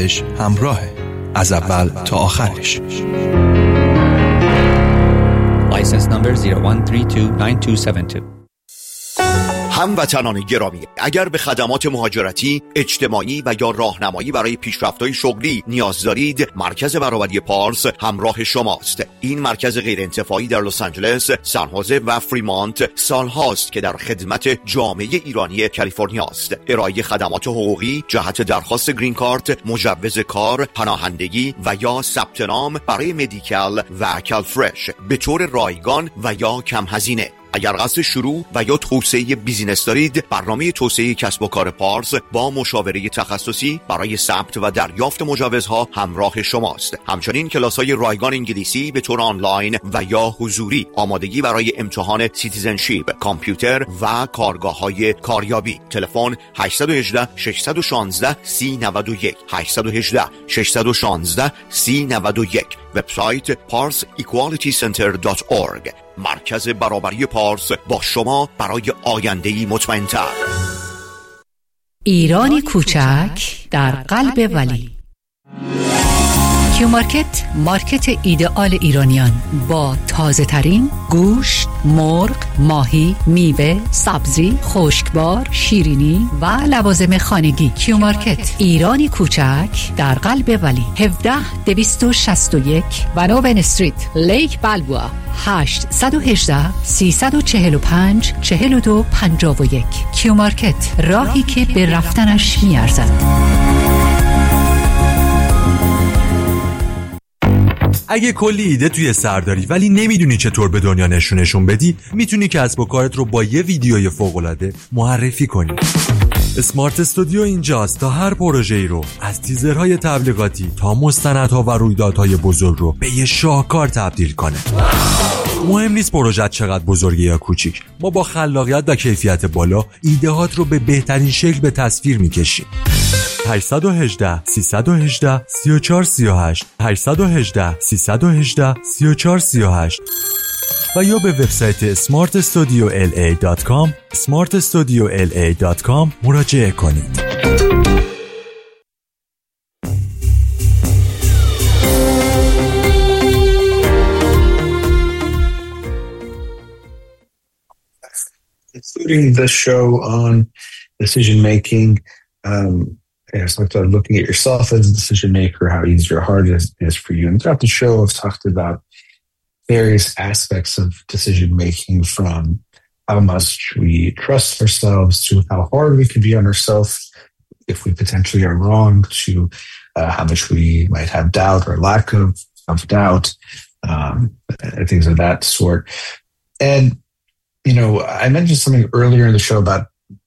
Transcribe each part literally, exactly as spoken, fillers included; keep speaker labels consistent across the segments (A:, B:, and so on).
A: خودش همراهه، از اول تا آخرش.
B: License number zero one three two nine two seven two.
C: هموطنان گرامی، اگر به خدمات مهاجرتی، اجتماعی و یا راهنمایی برای پیشرفت‌های شغلی نیاز دارید، مرکز برابری پارس همراه شماست. این مرکز غیرانتفاعی در لس آنجلس، سان خوزه و فریمانت سالهاست که در خدمت جامعه ایرانی کالیفرنیا است. ارائه خدمات حقوقی جهت درخواست گرین کارت، مجوز کار، پناهندگی و یا ثبت نام برای مدیکال و کالفرش به طور رایگان و یا کم هزینه. اگر قصد شروع و یا توسعه بیزینس دارید، برنامه توسعه کسب و کار پارس با مشاوره تخصصی برای ثبت و دریافت مجوزها همراه شماست. همچنین کلاس‌های رایگان انگلیسی به طور آنلاین و یا حضوری، آمادگی برای امتحان سیتیزنشیپ، کامپیوتر و کارگاه‌های کاریابی. تلفن هشت یک هشت شش یک شش سه نه یک هشت یک هشت شش یک شش سه نه یک. وبسایت پارس ایکوالیتی سنتر دات اورگ. مرکز برابری پارس با شما برای آینده‌ای مطمئن‌تر.
D: ایرانی کوچک در قلب ولی. کیو مارکت، مارکت ایدئال ایرانیان با تازه ترین گوشت، مرغ، ماهی، میوه، سبزی، خشکبار، شیرینی و لوازم خانگی. کیو مارکت، ایرانی کوچک در قلب ولی. هفده دویست و شصت و یک ونوون استریت، لیک بلبوا. هشت یک هشت سه چهار پنج چهار دو پنج یک. کیو مارکت، راهی که به رفتنش میارزد.
E: اگه کلی ایده توی سر داری ولی نمیدونی چطور به دنیا نشونشون بدی، میتونی کسب و کارت رو با یه ویدیوی فوق‌العاده معرفی کنی. اسمارت استودیو اینجاست تا هر پروژه‌ای رو از تیزرهای تبلیغاتی تا مستندها و رویدادهای بزرگ رو به یه شاهکار تبدیل کنه. مهم نیست پروژه چقدر بزرگه یا کوچیک، ما با خلاقیت و کیفیت بالا ایده‌هات رو به بهترین شکل به تصویر میکشیم. هشت یک هشت سه یک هشت سه چهار سه هشت هشت یک هشت سه یک هشت سه چهار سه هشت و یا به وبسایت اسمارت استودیو ال ای دات کام اسمارت استودیو ال ای دات کام مراجعه کنید.
F: Including the show on decision making, um, yeah, so I looking at yourself as a decision maker, how easy or hard it is for you. And throughout the show, I've talked about various aspects of decision making, from how much we trust ourselves to how hard we can be on ourselves if we potentially are wrong, to uh, how much we might have doubt or lack of, of doubt, um, and things of that sort. And you know, I mentioned something earlier in the show about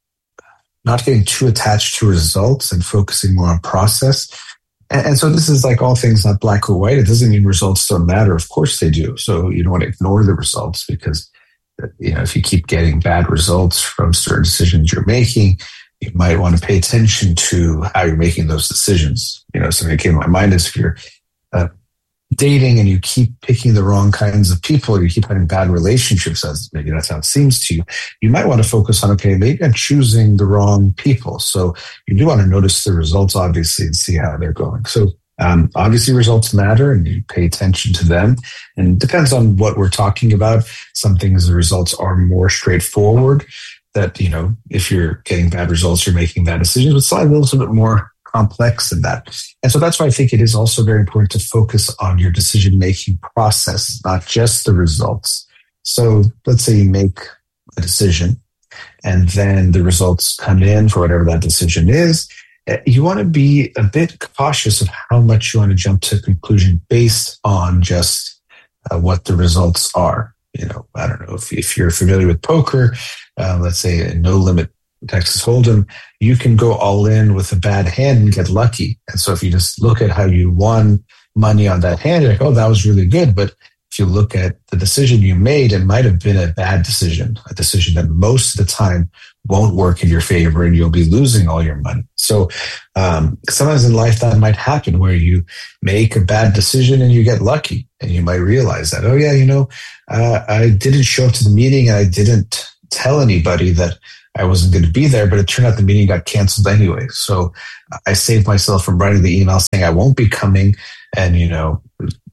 F: not getting too attached to results and focusing more on process. And, and so this is like all things, not black or white. It doesn't mean results don't matter. Of course they do. So you don't want to ignore the results, because, you know, if you keep getting bad results from certain decisions you're making, you might want to pay attention to how you're making those decisions. You know, something that came to my mind is if you're uh, dating and you keep picking the wrong kinds of people, or you keep having bad relationships, as maybe that's how it seems to you, you might want to focus on, okay, maybe I'm choosing the wrong people. So you do want to notice the results, obviously, and see how they're going. So um, obviously results matter, and you pay attention to them. And it depends on what we're talking about. Some things, the results are more straightforward, that, you know, if you're getting bad results, you're making bad decisions, but slightly a little bit more complex than that. And so that's why I think it is also very important to focus on your decision-making process, not just the results. So let's say you make a decision and then the results come in for whatever that decision is. You want to be a bit cautious of how much you want to jump to a conclusion based on just uh, what the results are. You know, I don't know if, if you're familiar with poker, uh, let's say a no-limit Texas Hold'em, you can go all in with a bad hand and get lucky. And so if you just look at how you won money on that hand, you're like, oh, that was really good. But if you look at the decision you made, it might have been a bad decision, a decision that most of the time won't work in your favor, and you'll be losing all your money. So um, sometimes in life that might happen, where you make a bad decision and you get lucky, and you might realize that, oh yeah, you know, uh, I didn't show up to the meeting and I didn't tell anybody that I wasn't going to be there, but it turned out the meeting got canceled anyway. So I saved myself from writing the email saying I won't be coming, and, you know,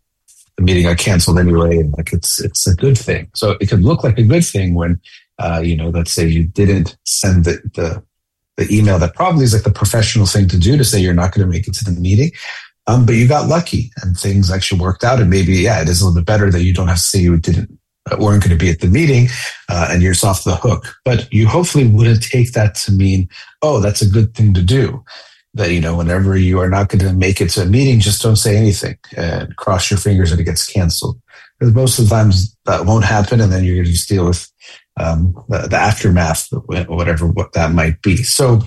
F: the meeting got canceled anyway. And like, it's, it's a good thing. So it could look like a good thing when, uh, you know, let's say you didn't send the, the, the email that probably is like the professional thing to do to say you're not going to make it to the meeting. Um, but you got lucky and things actually worked out. And maybe, yeah, it is a little bit better that you don't have to say you didn't, weren't going to be at the meeting, uh, and you're just off the hook. But you hopefully wouldn't take that to mean, oh, that's a good thing to do. That, you know, whenever you are not going to make it to a meeting, just don't say anything and cross your fingers that it gets canceled. Because most of the times that won't happen, and then you're going to just deal with um, the, the aftermath, or whatever what that might be. So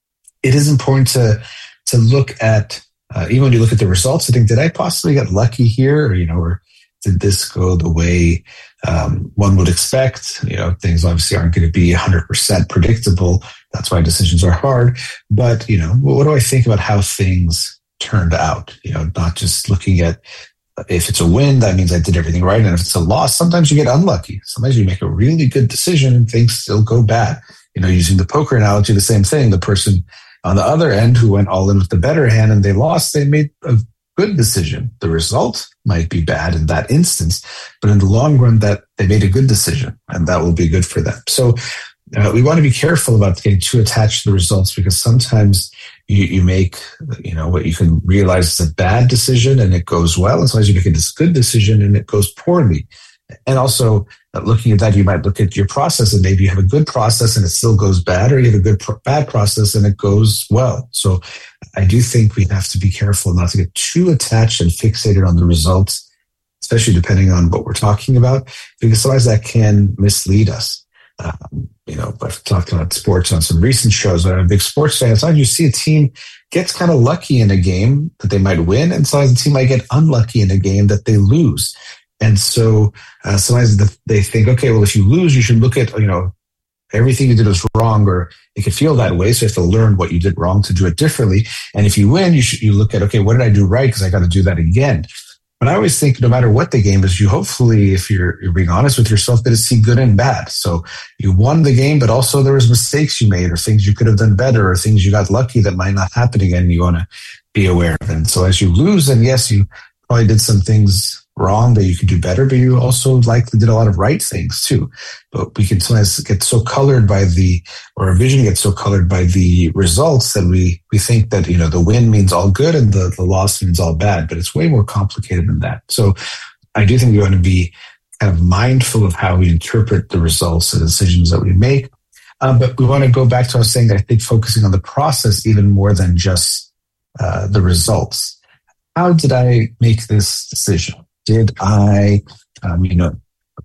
F: it is important to to look at, uh, even when you look at the results, I think, did I possibly get lucky here? Or, you know, or did this go the way um, one would expect? You know, things obviously aren't going to be one hundred percent predictable. That's why decisions are hard. But, you know, what do I think about how things turned out? You know, not just looking at, if it's a win, that means I did everything right. And if it's a loss, sometimes you get unlucky. Sometimes you make a really good decision and things still go bad. You know, using the poker analogy, the same thing. The person on the other end who went all in with the better hand and they lost, they made a good decision. The result might be bad in that instance, but in the long run, that they made a good decision, and that will be good for them. So uh, we want to be careful about getting too attached to the results, because sometimes you, you make, you know, what you can realize is a bad decision and it goes well, and sometimes you make a good decision and it goes poorly. And also, uh, looking at that, you might look at your process, and maybe you have a good process and it still goes bad, or you have a good pro- bad process and it goes well. So I do think we have to be careful not to get too attached and fixated on the results, especially depending on what we're talking about, because sometimes that can mislead us. Um, you know, I've talked about sports on some recent shows. I'm a big sports fan. Sometimes you see a team gets kind of lucky in a game that they might win, and sometimes the team might get unlucky in a game that they lose. And so uh, sometimes the, they think, okay, well, if you lose, you should look at, you know, everything you did was wrong, or it could feel that way. So you have to learn what you did wrong to do it differently. And if you win, you should, you look at, okay, what did I do right? Because I got to do that again. But I always think no matter what the game is, you hopefully, if you're, you're being honest with yourself, that to see good and bad. So you won the game, but also there was mistakes you made, or things you could have done better, or things you got lucky that might not happen again. You want to be aware of. And so as you lose, then yes, you probably did some things wrong that you could do better, but you also likely did a lot of right things too. But we can sometimes get so colored by the, or our vision gets so colored by the results that we, we think that, you know, the win means all good and the, the loss means all bad, but it's way more complicated than that. So I do think we want to be kind of mindful of how we interpret the results and decisions that we make. Um, but we want to go back to what I was saying, I think focusing on the process even more than just uh, the results. How did I make this decision? Did I, um, you know,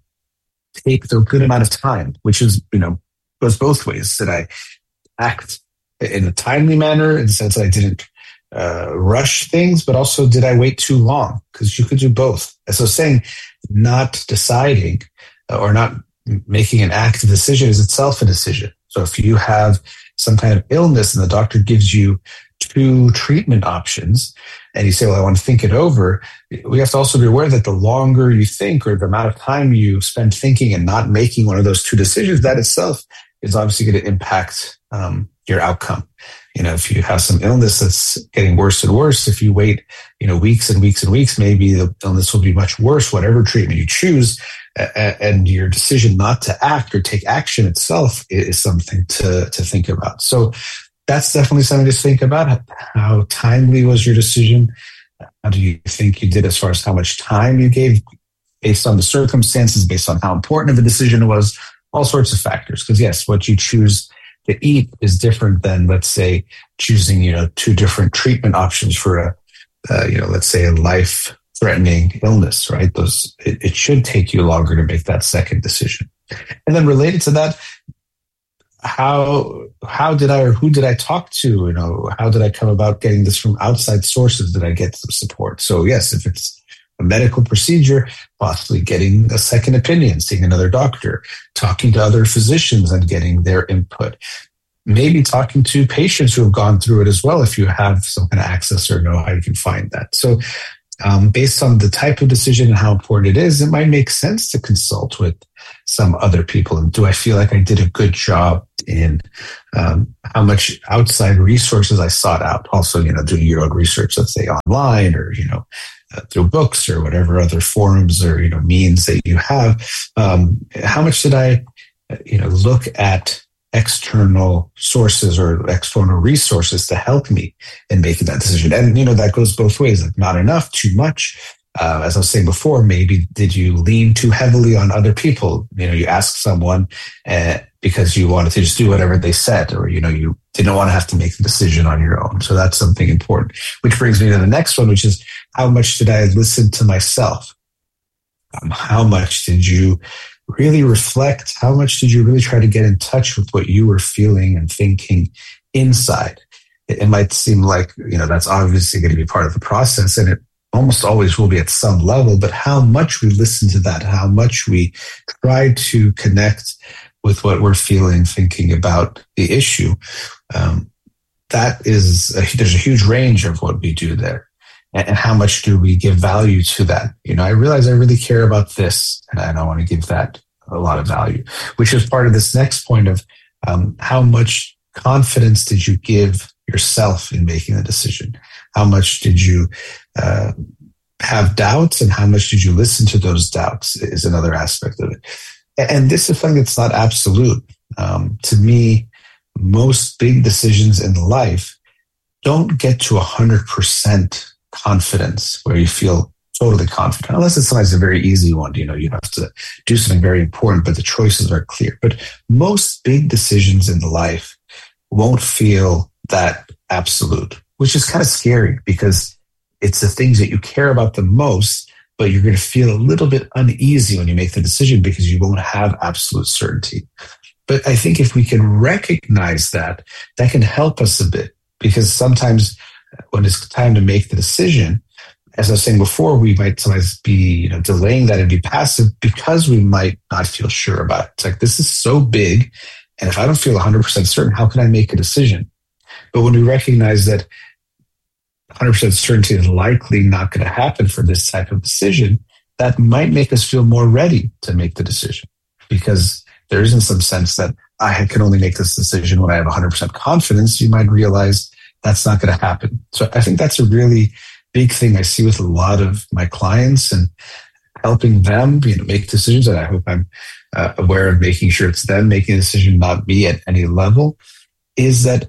F: take the good amount of time, which is, you know, goes both ways. Did I act in a timely manner in the sense that I didn't uh, rush things, but also did I wait too long? Because you could do both. And so saying not deciding or not making an active decision is itself a decision. So if you have some kind of illness and the doctor gives you two treatment options, and you say, well, I want to think it over, we have to also be aware that the longer you think, or the amount of time you spend thinking and not making one of those two decisions, that itself is obviously going to impact um, your outcome. You know, if you have some illness that's getting worse and worse, if you wait, you know, weeks and weeks and weeks, maybe the illness will be much worse, whatever treatment you choose. And your decision not to act or take action itself is something to, to think about. So that's definitely something to think about. How timely was your decision? How do you think you did as far as how much time you gave based on the circumstances, based on how important of a decision it was, all sorts of factors. Because yes, what you choose to eat is different than, let's say, choosing, you know, two different treatment options for a, uh, you know, let's say a life-threatening illness, right? Those, it, it should take you longer to make that second decision. And then related to that, how how did I or who did I talk to? You know, how did I come about getting this from outside sources? Did I get some support? So yes, if it's a medical procedure, possibly getting a second opinion, seeing another doctor, talking to other physicians and getting their input. Maybe talking to patients who have gone through it as well, if you have some kind of access or know how you can find that. So um, based on the type of decision and how important it is, it might make sense to consult with some other people? And do I feel like I did a good job in um, how much outside resources I sought out? Also, you know, doing your own research, let's say online or, you know, uh, through books or whatever other forums or, you know, means that you have. Um, how much did I, you know, look at external sources or external resources to help me in making that decision? And, you know, that goes both ways, like not enough, too much. Uh, as I was saying before, maybe did you lean too heavily on other people? You know, you asked someone uh, because you wanted to just do whatever they said, or, you know, you didn't want to have to make the decision on your own. So that's something important, which brings me to the next one, which is how much did I listen to myself? Um, how much did you really reflect? How much did you really try to get in touch with what you were feeling and thinking inside? It, it might seem like, you know, that's obviously going to be part of the process, and it almost always will be at some level, but how much we listen to that, how much we try to connect with what we're feeling, thinking about the issue, um, that is, a, there's a huge range of what we do there. And, and how much do we give value to that? You know, I realize I really care about this, and I don't want to give that a lot of value, which is part of this next point of um, how much confidence did you give yourself in making the decision? How much did you uh, have doubts, and how much did you listen to those doubts is another aspect of it. And this is something that's not absolute. Um, to me, most big decisions in life don't get to one hundred percent confidence where you feel totally confident, unless it's sometimes a very easy one. You know, you have to do something very important, but the choices are clear. But most big decisions in life won't feel that absolute, which is kind of scary because it's the things that you care about the most, but you're going to feel a little bit uneasy when you make the decision because you won't have absolute certainty. But I think if we can recognize that, that can help us a bit, because sometimes when it's time to make the decision, as I was saying before, we might sometimes be, you know, delaying that and be passive because we might not feel sure about it. It's like, this is so big, and if I don't feel one hundred percent certain, how can I make a decision? But when we recognize that one hundred percent certainty is likely not going to happen for this type of decision, that might make us feel more ready to make the decision, because there isn't some sense that I can only make this decision when I have one hundred percent confidence. You might realize that's not going to happen. So I think that's a really big thing I see with a lot of my clients, and helping them, you know, make decisions. And I hope I'm uh, aware of making sure it's them making a decision, not me at any level, is that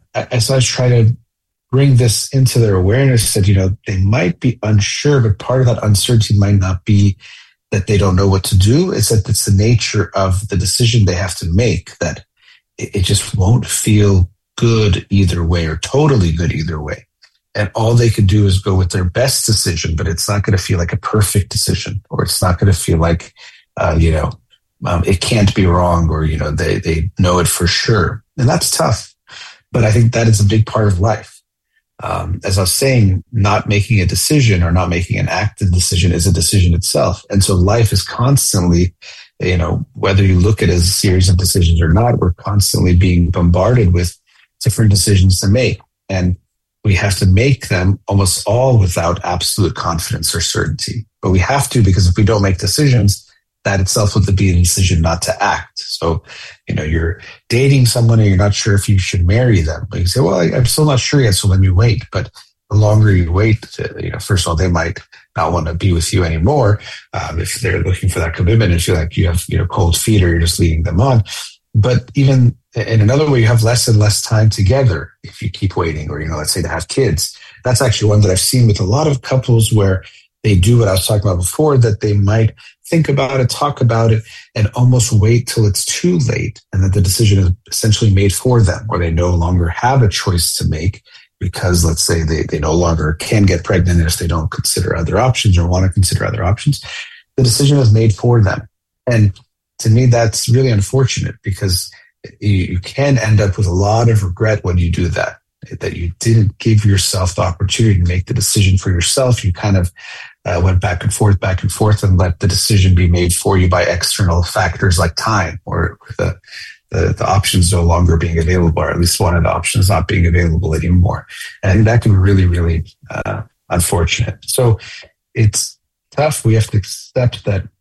F: as I try to bring this into their awareness that, you know, they might be unsure, but part of that uncertainty might not be that they don't know what to do. It's that it's the nature of the decision they have to make, that it just won't feel good either way, or totally good either way. And all they can do is go with their best decision, but it's not going to feel like a perfect decision, or it's not going to feel like, uh, you know, um, it can't be wrong, or, you know, they, they know it for sure. And that's tough. But I think that is a big part of life. Um, as I was saying, not making a decision or not making an active decision is a decision itself. And so life is constantly, you know, whether you look at it as a series of decisions or not, we're constantly being bombarded with different decisions to make. And we have to make them almost all without absolute confidence or certainty. But we have to, because if we don't make decisions, that itself would be a decision not to act. So, you know, you're dating someone and you're not sure if you should marry them. But you say, well, I, I'm still not sure yet, so let me wait. But the longer you wait, to, you know, first of all, they might not want to be with you anymore um, if they're looking for that commitment and feel like you have, you know, cold feet, or you're just leading them on. But even in another way, you have less and less time together if you keep waiting, or, you know, let's say to have kids. That's actually one that I've seen with a lot of couples where they do what I was talking about before, that they might think about it, talk about it, and almost wait till it's too late, and that the decision is essentially made for them, or they no longer have a choice to make because, let's say, they, they no longer can get pregnant if they don't consider other options or want to consider other options. The decision is made for them. And to me, that's really unfortunate, because you, you can end up with a lot of regret when you do that, that you didn't give yourself the opportunity to make the decision for yourself. You kind of uh, went back and forth, back and forth, and let the decision be made for you by external factors like time, or the, the, the options no longer being available, or at least one of the options not being available anymore. And that can be really, really uh, unfortunate. So it's tough. We have to accept that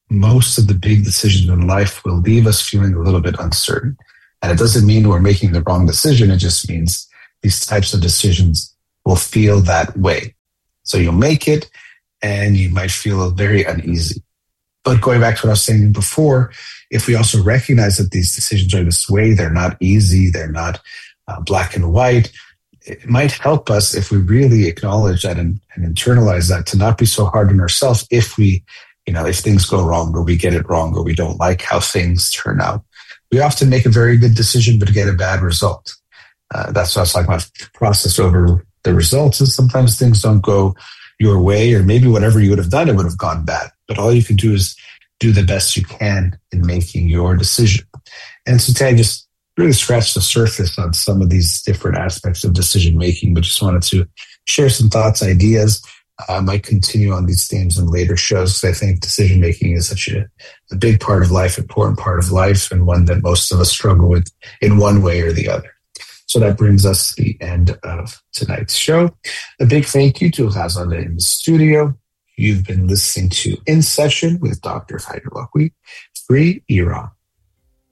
F: most of the big decisions in life will leave us feeling a little bit uncertain. And it doesn't mean we're making the wrong decision. It just means these types of decisions will feel that way. So you'll make it and you might feel very uneasy. But going back to what I was saying before, if we also recognize that these decisions are this way, they're not easy, they're not uh, black and white, it might help us if we really acknowledge that and, and internalize that, to not be so hard on ourselves if we, you know, if things go wrong or we get it wrong or we don't like how things turn out. We often make a very good decision but get a bad result. Uh, that's what I was talking about, process over the results. And sometimes things don't go your way, or maybe whatever you would have done, it would have gone bad. But all you can do is do the best you can in making your decision. And so today I just really scratched the surface on some of these different aspects of decision making, but just wanted to share some thoughts, ideas. I might continue on these themes in later shows because I think decision making is such a, a big part of life, important part of life, and one that most of us struggle with in one way or the other. So that brings us to the end of tonight's show. A big thank you to Ghazaleh in the studio. You've been listening to In Session with Doctor Haider Lakwi, Free Iran.